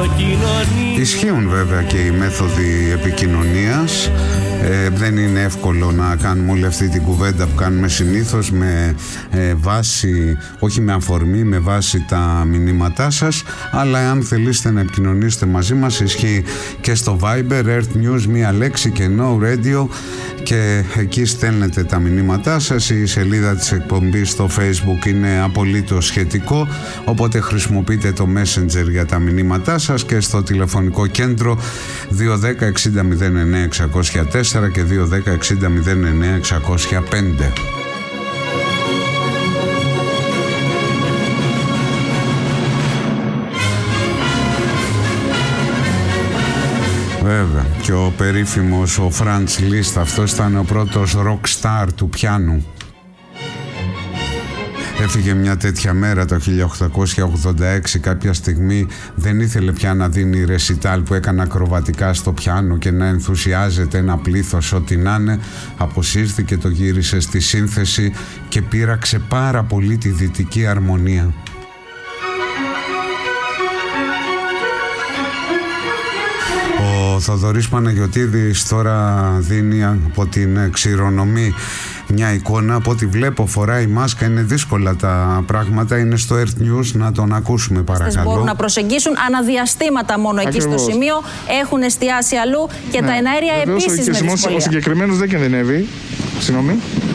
Ισχύουν βέβαια και οι μέθοδοι επικοινωνίας. Δεν είναι εύκολο να κάνουμε όλη αυτή την κουβέντα που κάνουμε συνήθως με βάση, όχι με αφορμή, με βάση τα μηνύματά σας, αλλά αν θελήσετε να επικοινωνήσετε μαζί μας, ισχύει και στο Viber, Earth News, μία λέξη και No Radio, και εκεί στέλνετε τα μηνύματά σας. Η σελίδα της εκπομπής στο Facebook είναι απολύτως σχετικό, οπότε χρησιμοποιείτε το Messenger για τα μηνύματά σας, και στο τηλεφωνικό κέντρο 210 60 09 604 και 210 60 09 605. Βέβαια, και ο περίφημος ο Franz Liszt, αυτός ήταν ο πρώτος rock star του πιάνου. Έφυγε μια τέτοια μέρα το 1886, κάποια στιγμή δεν ήθελε πια να δίνει ρεσιτάλ που έκανε ακροβατικά στο πιάνο και να ενθουσιάζεται ένα πλήθος ό,τι να είναι. Αποσύρθηκε, το γύρισε στη σύνθεση και πείραξε πάρα πολύ τη δυτική αρμονία. Ο Θοδωρής Παναγιωτίδης τώρα δίνει από την ξηρονομή μια εικόνα. Από ό,τι βλέπω φοράει μάσκα, είναι δύσκολα τα πράγματα. Είναι στο Earth News, να τον ακούσουμε παρακαλώ. Μπορούν να προσεγγίσουν αναδιαστήματα μόνο εκεί στο σημείο. Έχουν εστιάσει αλλού και τα εναέρια επίσης με δυσκολία. Ο συγκεκριμένος δεν κινδυνεύει. Συγγνώμη.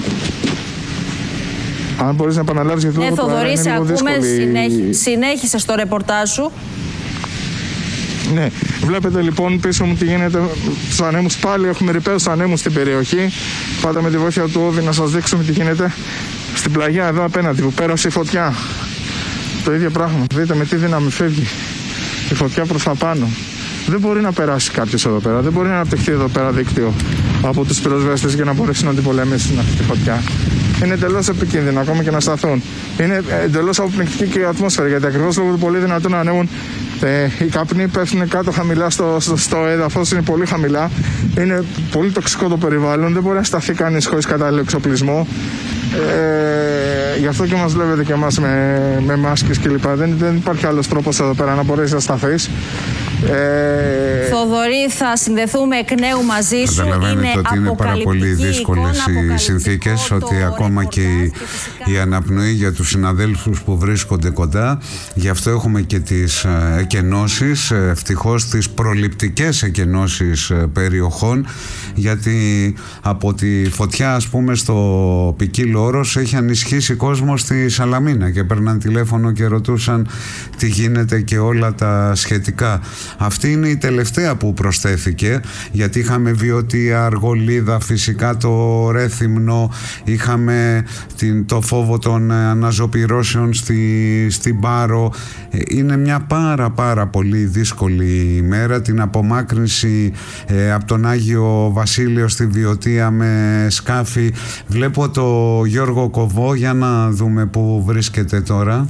Αν μπορείς να επαναλάβεις, γιατί ναι, Θοδωρή, σε ακούμε. Συνέχισε στο ρεπορτάζ σου. Ναι, βλέπετε λοιπόν πίσω μου τι γίνεται στους ανέμους. Πάλι έχουμε ρηπαίους ανέμους στην περιοχή. Πάντα με τη βοήθεια του Ώδη να σας δείξουμε τι γίνεται στην πλαγιά εδώ απέναντι που πέρασε η φωτιά. Το ίδιο πράγμα. Δείτε με τι δύναμη φεύγει η φωτιά προς τα πάνω. Δεν μπορεί να περάσει κάποιος εδώ πέρα. Δεν μπορεί να αναπτυχθεί εδώ πέρα δίκτυο από τους πυροσβέστες για να μπορέσει να την πολεμήσει αυτή τη φωτιά. Είναι εντελώς επικίνδυνο ακόμα και να σταθούν. Είναι εντελώς αποπνικτική και η ατμόσφαιρα, γιατί ακριβώς λόγω του πολύ δυνατού να ανέβουν οι καπνοί πέφτουν κάτω χαμηλά στο έδαφος, είναι πολύ χαμηλά. Είναι πολύ τοξικό το περιβάλλον, δεν μπορεί να σταθεί κανείς χωρίς κατάλληλο εξοπλισμό. Γι' αυτό και μας βλέπετε και εμάς με μάσκες κλπ. Δεν υπάρχει άλλος τρόπος εδώ πέρα να μπορέσει να σταθείς. Θοδωρή, θα συνδεθούμε εκ νέου μαζί σου. Καταλαβαίνετε ότι είναι πάρα πολύ δύσκολες οι συνθήκες, ότι ακόμα και η αναπνοή για τους συναδέλφους που βρίσκονται κοντά. Γι' αυτό έχουμε και τις εκενώσεις, ευτυχώς τις προληπτικές εκενώσεις περιοχών, γιατί από τη φωτιά, ας πούμε, στο Ποικίλο Όρος έχει ανισχύσει κόσμο στη Σαλαμίνα και παίρναν τηλέφωνο και ρωτούσαν τι γίνεται και όλα τα σχετικά. Αυτή είναι η τελευταία που προσθέθηκε, γιατί είχαμε Βιωτία, Αργολίδα, φυσικά το Ρέθυμνο, είχαμε το φόβο των αναζωπυρώσεων στην Πάρο. Είναι μια πάρα πολύ δύσκολη ημέρα. Την απομάκρυνση από τον Άγιο Βασίλειο στη Βιωτία με σκάφη. Βλέπω το Γιώργο Κοβό, για να δούμε που βρίσκεται τώρα.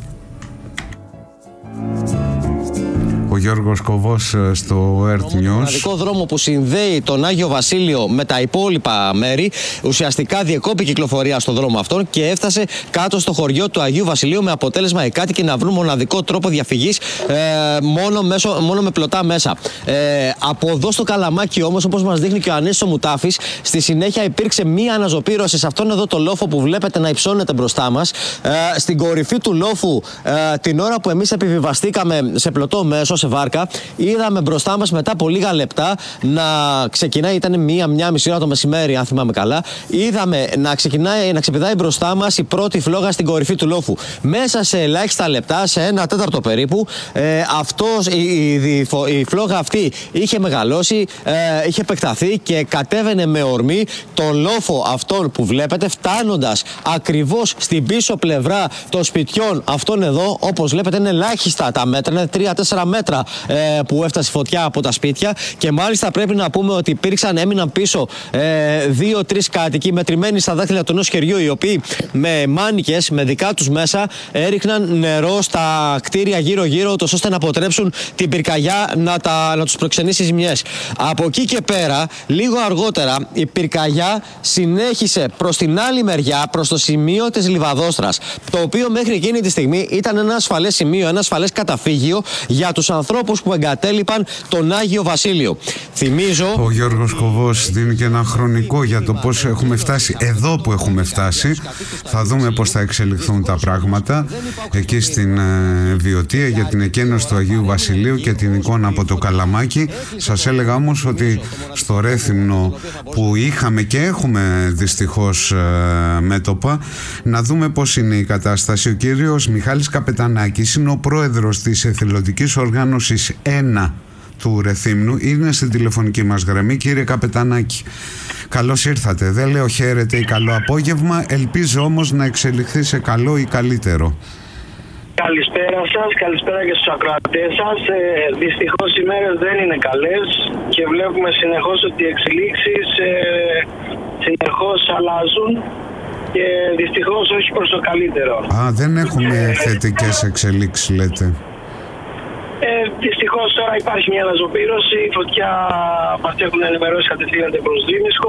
Ο Γιώργος Κοβός στο Earth News. Το μοναδικό δρόμο που συνδέει τον Άγιο Βασίλειο με τα υπόλοιπα μέρη ουσιαστικά διεκόπη κυκλοφορία στον δρόμο αυτόν και έφτασε κάτω στο χωριό του Αγίου Βασιλείου, με αποτέλεσμα οι κάτοικοι να βρουν μοναδικό τρόπο διαφυγής μόνο με πλωτά μέσα. Από εδώ στο Καλαμάκι όμως, όπως μας δείχνει και ο Ανέσης ο Μουτάφης, στη συνέχεια υπήρξε μία αναζωπήρωση σε αυτόν εδώ το λόφο που βλέπετε να υψώνεται μπροστά μας. Στην κορυφή του λόφου, την ώρα που εμείς επιβιβαστήκαμε σε πλωτό μέσο, σε βάρκα, είδαμε μπροστά μας μετά από λίγα λεπτά να ξεκινάει, ήταν μία μισή ώρα το μεσημέρι, αν θυμάμαι καλά. Είδαμε να ξεπηδάει μπροστά μας η πρώτη φλόγα στην κορυφή του λόφου. Μέσα σε ελάχιστα λεπτά, σε 1/4 περίπου, η φλόγα αυτή είχε μεγαλώσει, είχε επεκταθεί και κατέβαινε με ορμή τον λόφο αυτόν που βλέπετε, φτάνοντας ακριβώς στην πίσω πλευρά των σπιτιών αυτών εδώ. Όπως βλέπετε, είναι ελάχιστα τα μέτρα, είναι 3-4 μέτρα που έφτασε φωτιά από τα σπίτια, και μάλιστα πρέπει να πούμε ότι έμειναν πίσω 2-3 κάτοικοι μετρημένοι στα δάχτυλα του ενός χεριού, οι οποίοι με μάνικες, με δικά τους μέσα, έριχναν νερό στα κτίρια γύρω-γύρω, ώστε να αποτρέψουν την πυρκαγιά να τους προξενήσει ζημιές. Από εκεί και πέρα, λίγο αργότερα, η πυρκαγιά συνέχισε προς την άλλη μεριά, προς το σημείο της Λιβαδόστρας, το οποίο μέχρι εκείνη τη στιγμή ήταν ένα ασφαλές σημείο, ένα ασφαλές καταφύγιο για τους ανθρώπους ανθρώπους που εγκατέλειπαν τον Άγιο Βασίλειο. Θυμίζω... Ο Γιώργος Κοβός δίνει και ένα χρονικό για το πώς έχουμε φτάσει εδώ που έχουμε φτάσει. Θα δούμε πώς θα εξελιχθούν τα πράγματα εκεί στην Βιωτία για την εκένωση του Αγίου Βασιλείου και την εικόνα από το Καλαμάκι. Σας έλεγα όμως ότι στο Ρέθυμνο που είχαμε και έχουμε δυστυχώς μέτωπα, να δούμε πώς είναι η κατάσταση. Ο κύριος Μιχάλης Καπετανάκης είναι ο πρόεδρος της εθελοντικής οργάνωσης 1 του Ρεθύμνου. Είναι στην τηλεφωνική μας γραμμή. Κύριε Καπετανάκη, καλώς ήρθατε. Δεν λέω χαίρετε ή καλό απόγευμα, ελπίζω όμως να εξελιχθεί σε καλό ή καλύτερο. Καλησπέρα σας, καλησπέρα και στους ακροατές σας. Δυστυχώς οι μέρες δεν είναι καλές και βλέπουμε συνεχώς ότι οι εξελίξεις συνεχώς αλλάζουν και δυστυχώς όχι προς το καλύτερο. Δεν έχουμε θετικές εξελίξεις, λέτε. Δυστυχώς τώρα υπάρχει μια αναζωπήρωση, η φωτιά μας έχουν ενημερώσει κατευθύνεται προς Δρίμισκο.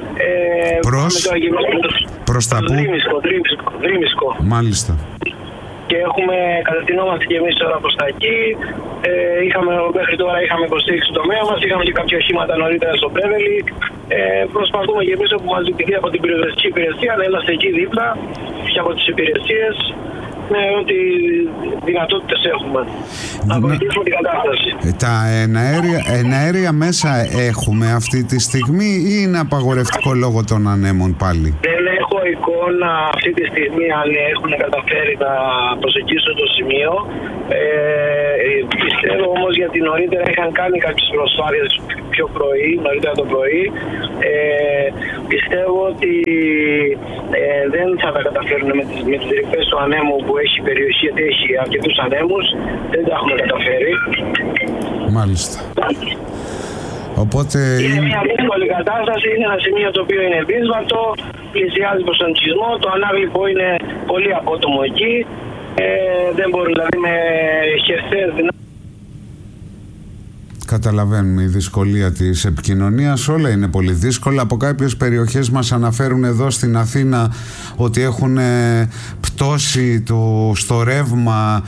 Προς τα πού? Δρίμισκο. Μάλιστα. Και κατευθυνόμαστε και εμείς τώρα προς τα εκεί. Μέχρι τώρα είχαμε υποστήριξει το τομέα μας, είχαμε και κάποια οχήματα νωρίτερα στο Πρέβελη. Προσπαθούμε και εμείς όπου μας ζητηθεί από την πυροσβεστική υπηρεσία να είμαστε εκεί δίπλα και από τις υπηρεσίες με ό,τι δυνατότητες έχουμε να βοηθήσουμε την κατάσταση. Τα εναέρια μέσα έχουμε αυτή τη στιγμή ή είναι απαγορευτικό λόγω των ανέμων πάλι? Δεν έχω εικόνα αυτή τη στιγμή αν έχουν καταφέρει να προσεγγίσουν το σημείο. Πιστεύω όμως γιατί νωρίτερα είχαν κάνει κάποιες προσπάθειες πιο πρωί, νωρίτερα το πρωί. Πιστεύω ότι δεν θα τα καταφέρουν με τις ρηπές του ανέμου που έχει η περιοχή, γιατί έχει αρκετούς ανέμους. Δεν τα έχουμε καταφέρει. Μάλιστα. Οπότε... Είναι μια δύσκολη κατάσταση, είναι ένα σημείο το οποίο είναι δύσβατο, πλησιάζει προς τον οικισμό, το ανάγλυπο είναι πολύ απότομο εκεί, δεν μπορεί δηλαδή με χερσαίες δυνάμεις. Καταλαβαίνουμε η δυσκολία της επικοινωνίας, όλα είναι πολύ δύσκολα. Από κάποιες περιοχές μας αναφέρουν εδώ στην Αθήνα ότι έχουν πτώσει στο ρεύμα.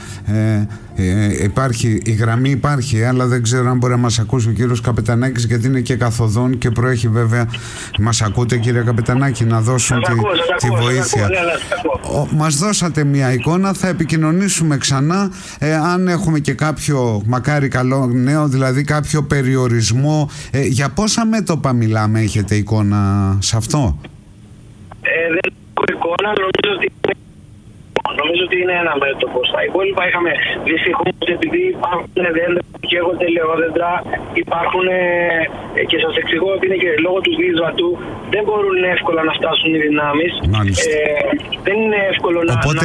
Η γραμμή υπάρχει, αλλά δεν ξέρω αν μπορεί να μας ακούσει ο κύριος Καπετανάκης, γιατί είναι και καθοδόν και προέχει βέβαια. Μας ακούτε, κύριε Καπετανάκη, να δώσουν τη βοήθεια? Μας δώσατε μια εικόνα, θα επικοινωνήσουμε ξανά αν έχουμε και κάποιο μακάρι καλό νέο, δηλαδή κάποιο περιορισμό. Για πόσα μέτωπα μιλάμε, έχετε εικόνα σε αυτό? Δεν έχω εικόνα, νομίζω ότι είναι ένα μέτωπο. Στα υπόλοιπα είχαμε δυστυχώς, επειδή υπάρχουν δέντρα που καίγονται, ελαιόδεντρα, υπάρχουν και σας εξηγώ ότι είναι και λόγω του δύσβατου, δεν μπορούν εύκολα να φτάσουν οι δυνάμεις. Δεν είναι εύκολο Οπότε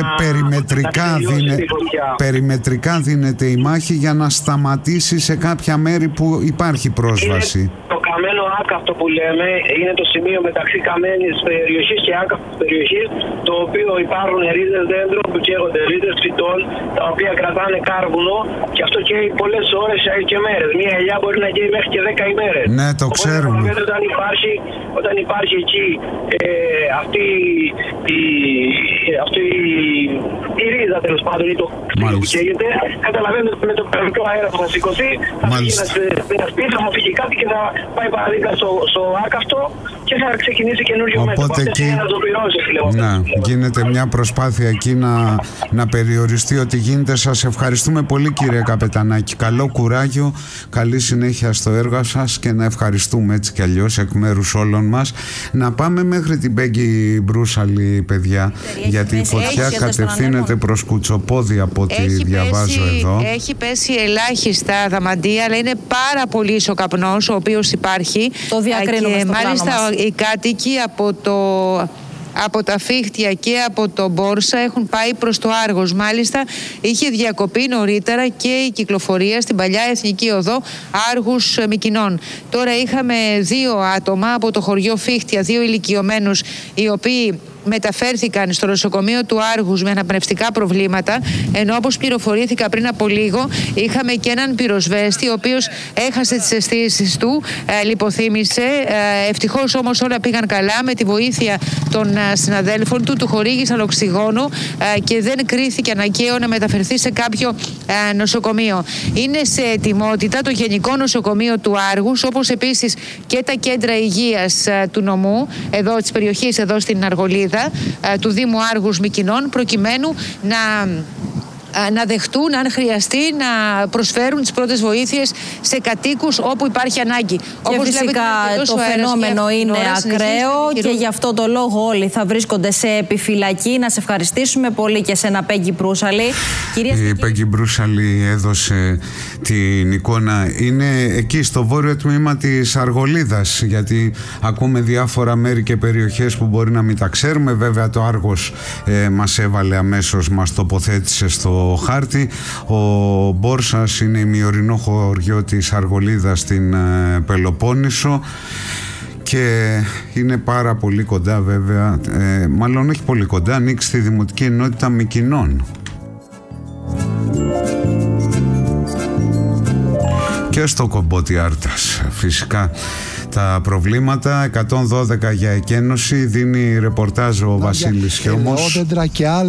περιμετρικά δίνεται η μάχη για να σταματήσει σε κάποια μέρη που υπάρχει πρόσβαση. Το καμένο άκαυτο που λέμε είναι το σημείο μεταξύ καμένης περιοχής και άκαυτης περιοχής, το οποίο υπάρχουν ρίζες δέντρων που καίγονται, ρίζες φυτών, τα οποία κρατάνε κάρβουνο και αυτό καίει πολλές ώρες και μέρες. Μία ελιά μπορεί να καίει μέχρι και 10 ημέρες. Ναι, το ξέρουμε. Όταν υπάρχει εκεί αυτή η ρίζα, τέλος πάντων, ή το κτίριο που καίγεται, καταλαβαίνετε ότι με το περνικό αέρα που θα σηκωθεί, θα φύγει ένα σπίτι, θα φύγει κάτι και θα πάει παραδείγμα στο άκαυτο και θα ξεκινήσει καινούριο μέτωπο. Οπότε εκεί γίνεται μια προσπάθεια εκεί να περιοριστεί ό,τι γίνεται. Σας ευχαριστούμε πολύ, κύριε Καπετανάκη. Καλό κουράγιο, καλή συνέχεια στο έργο σας και να ευχαριστούμε έτσι κι αλλιώς εκ μέρους όλων μας. Να πάμε μέχρι την Πέγγι Μπρούσαλη, παιδιά, γιατί η φωτιά κατευθύνεται προς Κουτσοπόδι από ό,τι διαβάζω εδώ. Έχει πέσει ελάχιστα δαμαντία, αλλά είναι πάρα πολύ ο καπνός ο οποίος υπάρχει. Το διακρίνουμε στο πλάνο μας. Μάλιστα οι κάτοικοι από τα Φίχτια και από το Μπόρσα έχουν πάει προς το Άργος. Μάλιστα είχε διακοπεί νωρίτερα και η κυκλοφορία στην παλιά Εθνική Οδό Άργους Μυκηνών. Τώρα είχαμε 2 άτομα από το χωριό Φίχτια, 2 ηλικιωμένους, οι οποίοι μεταφέρθηκαν στο νοσοκομείο του Άργους με αναπνευστικά προβλήματα, ενώ όπως πληροφορήθηκα πριν από λίγο είχαμε και έναν πυροσβέστη ο οποίος έχασε τις αισθήσεις του, λιποθύμησε. Ευτυχώς όμως όλα πήγαν καλά. Με τη βοήθεια των συναδέλφων του χορήγησαν οξυγόνο και δεν κρίθηκε αναγκαίο να μεταφερθεί σε κάποιο νοσοκομείο. Είναι σε ετοιμότητα το Γενικό Νοσοκομείο του Άργους, όπως επίσης και τα κέντρα υγείας του νομού, εδώ της περιοχής, εδώ στην Αργολίδα, του Δήμου Άργους Μυκηνών, προκειμένου να δεχτούν, αν χρειαστεί, να προσφέρουν τις πρώτες βοήθειες σε κατοίκους όπου υπάρχει ανάγκη. Και όπως φυσικά το φαινόμενο είναι ακραίο και γι' αυτό το λόγο όλοι θα βρίσκονται σε επιφυλακή. Να σε ευχαριστήσουμε πολύ και σε ένα Πέγγι Μπρούσαλη. Η Πέγγι Μπρούσαλη έδωσε την εικόνα. Είναι εκεί στο βόρειο τμήμα της Αργολίδας, γιατί ακούμε διάφορα μέρη και περιοχές που μπορεί να μην τα ξέρουμε. Βέβαια το Άργος μας έβαλε αμέσως, μας τοποθέτησε στο χάρτη. Ο Μπόρσας είναι ημιορεινό χωριό της Αργολίδας στην Πελοπόννησο και είναι πάρα πολύ κοντά, βέβαια, μάλλον όχι πολύ κοντά, ανοίξει στη Δημοτική Ενότητα Μυκηνών. Και στο Κομπότι Άρτας φυσικά τα προβλήματα. 112 για εκένωση, δίνει ρεπορτάζ ο Βασίλης Χιόμος. Ελαιόδεντρα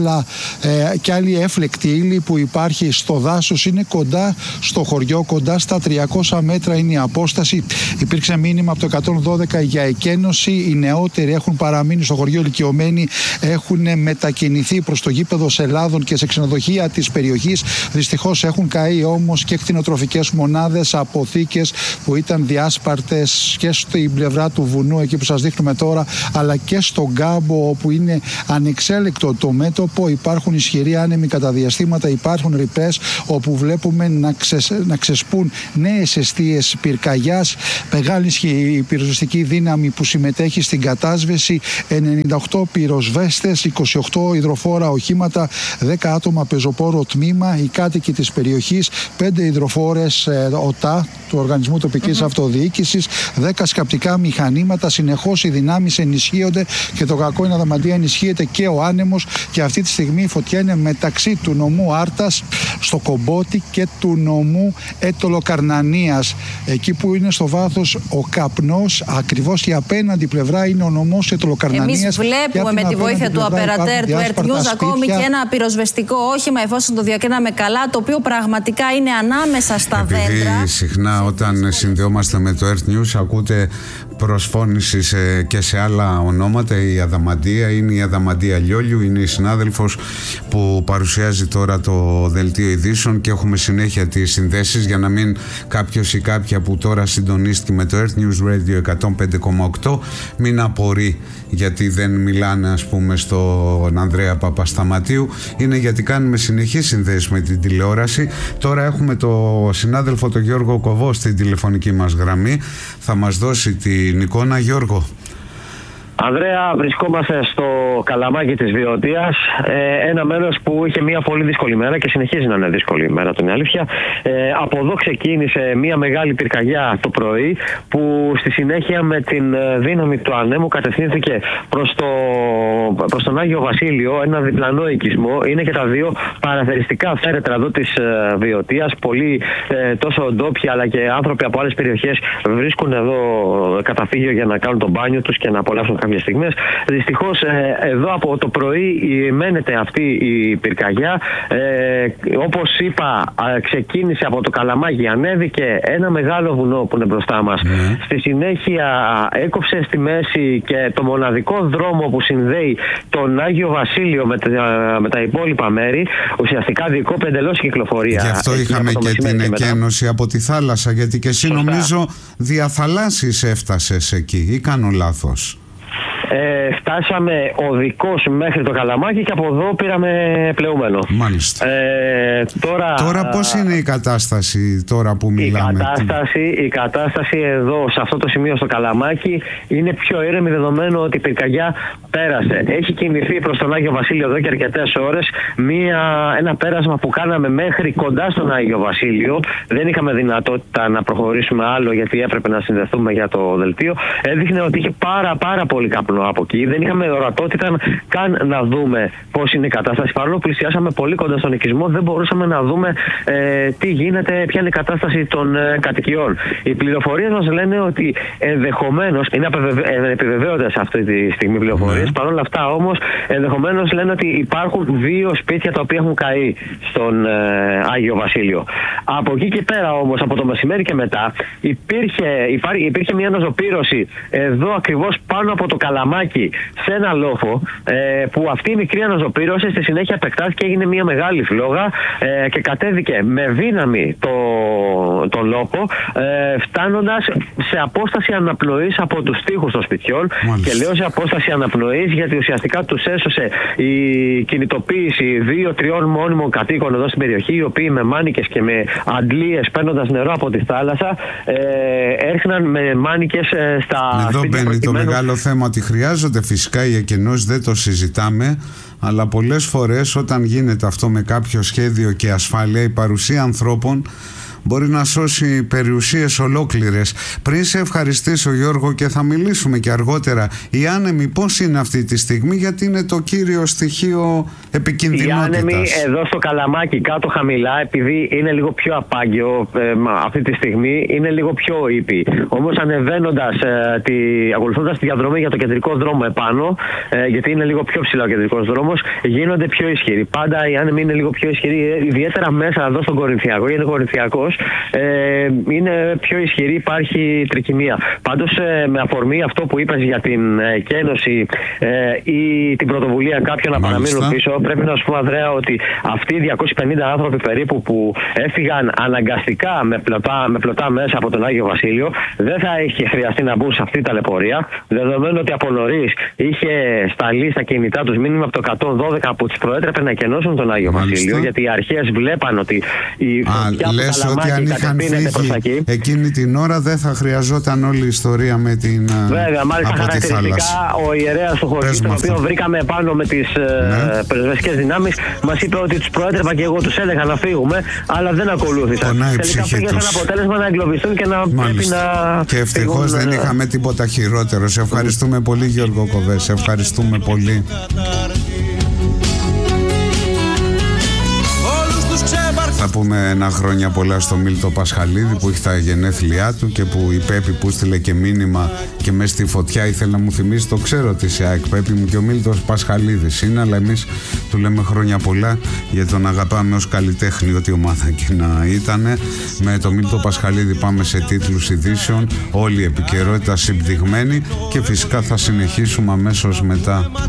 και άλλη έφλεκτη ύλη που υπάρχει στο δάσος. Είναι κοντά στο χωριό, κοντά στα 300 μέτρα είναι η απόσταση. Υπήρξε μήνυμα από το 112 για εκένωση. Οι νεότεροι έχουν παραμείνει στο χωριό, ηλικιωμένοι έχουν μετακινηθεί προς το γήπεδο Σελάδων και σε ξενοδοχεία της περιοχής. Δυστυχώς έχουν καεί όμως και κτηνοτροφικές μονάδες, αποθήκες που ήταν διάσπαρτες και στην πλευρά του βουνού, εκεί που σας δείχνουμε τώρα, αλλά και στον κάμπο, όπου είναι ανεξέλεκτο το μέτωπο. Υπάρχουν ισχυροί άνεμοι κατά διαστήματα, υπάρχουν ρηπές όπου βλέπουμε να ξεσπούν νέες εστίες πυρκαγιάς. Μεγάλη η πυροσβεστική δύναμη που συμμετέχει στην κατάσβεση, 98 πυροσβέστες, 28 υδροφόρα οχήματα, 10 άτομα πεζοπόρο τμήμα, οι κάτοικοι της περιοχής, 5 υδροφόρες ΟΤΑ του Οργανισμού Τοπικής Αυτοδιοίκησης, 10 σκαπτικά μηχανήματα. Συνεχώς οι δυνάμεις ενισχύονται και το κακό είναι αδαμαντία, ενισχύεται και ο άνεμος, και αυτή τη στιγμή η φωτιά είναι μεταξύ του νομού Άρτας στο Κομπότι και του νομού Έτολο-Καρνανίας, εκεί που είναι στο βάθος ο καπνός. Ακριβώς η απέναντι πλευρά είναι ο νομός Έτολο-Καρνανίας. Εμείς βλέπουμε με τη βοήθεια του απερατέρ του Earth News ακόμη και ένα πυροσβεστικό όχημα, εφόσον το διακρίναμε καλά, το οποίο πραγματικά είναι ανάμεσα στα δέντρα. Συχνά όταν συνδεόμαστε με το Earth News ακούτε προσφώνηση και σε άλλα ονόματα. Η Αδαμαντία είναι η Αδαμαντία Λιόλιου, είναι η συνάδελφος που παρουσιάζει τώρα το δελτίο ειδήσεων και έχουμε συνέχεια τις συνδέσεις για να μην κάποιος ή κάποια που τώρα συντονίστηκε με το Earth News Radio 105,8 μην απορεί γιατί δεν μιλάνε, ας πούμε, στον Ανδρέα Παπασταματίου. Είναι γιατί κάνουμε συνεχείς συνδέσεις με την τηλεόραση. Τώρα έχουμε το συνάδελφο τον Γιώργο Κοβό στην τηλεφωνική μας γραμμή. Θα μας δώσει την εικόνα. Γιώργο. Ανδρέα, βρισκόμαστε στο Καλαμάκι της Βιωτίας, ένα μέρος που είχε μια πολύ δύσκολη μέρα και συνεχίζει να είναι δύσκολη μέρα, το είναι αλήθεια. Από εδώ ξεκίνησε μια μεγάλη πυρκαγιά το πρωί, που στη συνέχεια με την δύναμη του ανέμου κατευθύνθηκε προς τον Άγιο Βασίλειο, ένα διπλανό οικισμό. Είναι και τα δύο παραθεριστικά φέρετρα εδώ της Βιωτίας. Πολλοί τόσο ντόπιοι αλλά και άνθρωποι από άλλες περιοχές βρίσκουν εδώ καταφύγιο για να κάνουν το μπάνιο τους και να απολαύσουν κάποιες στιγμές. Δυστυχώς εδώ από το πρωί μένεται αυτή η πυρκαγιά. Όπως είπα, ξεκίνησε από το Καλαμάκι, ανέβηκε ένα μεγάλο βουνό που είναι μπροστά μας. Στη συνέχεια έκοψε στη μέση και το μοναδικό δρόμο που συνδέει τον Άγιο Βασίλειο με τα υπόλοιπα μέρη. Ουσιαστικά διεκόπη εντελώς κυκλοφορία. Γι' αυτό είχαμε και την εκένωση από τη θάλασσα, γιατί και εσύ νομίζω διαθαλάσσης έφτασες εκεί, ή κάνω λάθος? Φτάσαμε οδικός μέχρι το Καλαμάκι και από εδώ πήραμε πλεούμενο. Μάλιστα. Τώρα πώς είναι η κατάσταση τώρα που μιλάμε? Η κατάσταση εδώ σε αυτό το σημείο στο Καλαμάκι είναι πιο ήρεμη, δεδομένου ότι η πυρκαγιά πέρασε. Έχει κινηθεί προς τον Άγιο Βασίλειο εδώ και αρκετές ώρες. Ένα πέρασμα που κάναμε μέχρι κοντά στον Άγιο Βασίλειο. Δεν είχαμε δυνατότητα να προχωρήσουμε άλλο, γιατί έπρεπε να συνδεθούμε για το δελτίο. Έδειχνε ότι είχε πάρα πολύ καπνό παραπάνω από εκεί. Δεν είχαμε ορατότητα καν να δούμε πώς είναι η κατάσταση. Παρόλο που πλησιάσαμε πολύ κοντά στον οικισμό, δεν μπορούσαμε να δούμε τι γίνεται, ποια είναι η κατάσταση των κατοικιών. Οι πληροφορίες μας λένε ότι ενδεχομένως, είναι επιβεβαίωτες αυτή τη στιγμή πληροφορίες, παρόλα αυτά όμως ενδεχομένως λένε ότι υπάρχουν 2 σπίτια τα οποία έχουν καεί στον Άγιο Βασίλειο. Από εκεί και πέρα όμως, από το μεσημέρι και μετά, υπήρχε μια αναζωπήρωση εδώ ακριβώς πάνω από το Καλαμάκι, σε ένα λόφο, που αυτή η μικρή αναζωπήρωση στη συνέχεια επεκτάθηκε, έγινε μια μεγάλη φλόγα και κατέβηκε με δύναμη τον λόφο, φτάνοντας σε απόσταση αναπνοής από τους τοίχους των σπιτιών. Μάλιστα. Και λέω σε απόσταση αναπνοής γιατί ουσιαστικά τους έσωσε η κινητοποίηση 2-3 μόνιμων κατοίκων εδώ στην περιοχή, οι οποίοι με μάνικες και με αντλίες, παίρνοντας νερό από τη θάλασσα, έρχναν με μάνικες στα εδώ σπίτια. Εδώ μπαίνει το μεγάλο θέμα, ότι χρειάζονται φυσικά οι εκενώσεις, δεν το συζητάμε, αλλά πολλές φορές όταν γίνεται αυτό με κάποιο σχέδιο και ασφάλεια, η παρουσία ανθρώπων μπορεί να σώσει περιουσίες ολόκληρες. Πριν σε ευχαριστήσω, Γιώργο, και θα μιλήσουμε και αργότερα, οι άνεμοι πώς είναι αυτή τη στιγμή, γιατί είναι το κύριο στοιχείο επικινδυνότητας. Οι άνεμοι εδώ στο Καλαμάκι κάτω χαμηλά, επειδή είναι λίγο πιο απάγειο αυτή τη στιγμή, είναι λίγο πιο ήπιοι. Όμως ανεβαίνοντας, ακολουθώντας τη διαδρομή για το κεντρικό δρόμο επάνω, γιατί είναι λίγο πιο ψηλά ο κεντρικός δρόμος, γίνονται πιο ισχυροί. Πάντα οι άνεμοι είναι λίγο πιο ισχυροί, ιδιαίτερα μέσα εδώ στον Κορινθιακό, γιατί ο Κορινθιακός είναι πιο ισχυρή, υπάρχει τρικυμία. Πάντως, με αφορμή αυτό που είπες για την εκένωση ή την πρωτοβουλία κάποιων να παραμείνουν πίσω, πρέπει να σου πω, Ανδρέα, ότι αυτοί οι 250 άνθρωποι περίπου που έφυγαν αναγκαστικά με πλωτά μέσα από τον Άγιο Βασίλειο, δεν θα είχε χρειαστεί να μπουν σε αυτή τα ταλαιπωρία, δεδομένου ότι από νωρίς είχε σταλεί στα κινητά τους μήνυμα από το 112 που τους προέτρεπε να εκενώσουν τον Άγιο Βασίλειο, γιατί οι αρχές βλέπαν ότι η φωτιά ότι αν είχαν φύγει εκείνη την ώρα δεν θα χρειαζόταν όλη η ιστορία με την βέβαια, μάλιστα χαρακτηριστικά ο ιερέας του χωριού, τον οποίο βρήκαμε πάνω με τις πρεσβευτικές δυνάμεις, μας είπε ότι τους προέτρεπα και εγώ τους έλεγα να φύγουμε, αλλά δεν ακολούθησαν. Τελικά πήγε σαν αποτέλεσμα να εγκλωβιστούν και να πρέπει να... Και ευτυχώς δεν είχαμε τίποτα χειρότερο. Σε ευχαριστούμε πολύ, Γιώργο Κοβέ, σε ευχαριστούμε πολύ. Θα πούμε ένα χρόνια πολλά στο Μίλτο Πασχαλίδη που έχει τα γενέθλιά του και που η Πέπη που στείλε και μήνυμα και μέσα στη φωτιά ήθελε να μου θυμίσει, το ξέρω ότι είσαι ΑΕΚ Πέπη μου, και ο Μίλτος Πασχαλίδης είναι, αλλά εμείς του λέμε χρόνια πολλά γιατί τον αγαπάμε ως καλλιτέχνη, ό,τι ομάδα και να ήτανε. Με το Μίλτο Πασχαλίδη πάμε σε τίτλους ειδήσεων, όλη η επικαιρότητα συμπτυγμένη, και φυσικά θα συνεχίσουμε αμέσως μετά.